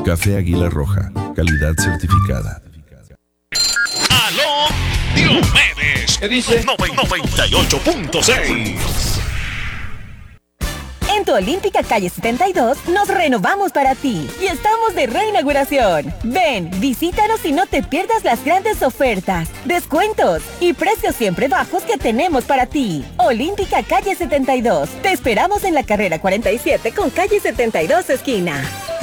Café Águila Roja, calidad certificada. ¡Aló, Diomedes! ¿Qué dice? 98.6. En tu Olímpica Calle 72 nos renovamos para ti y estamos de reinauguración. Ven, visítanos y no te pierdas las grandes ofertas, descuentos y precios siempre bajos que tenemos para ti. Olímpica Calle 72. Te esperamos en la carrera 47 con Calle 72 esquina.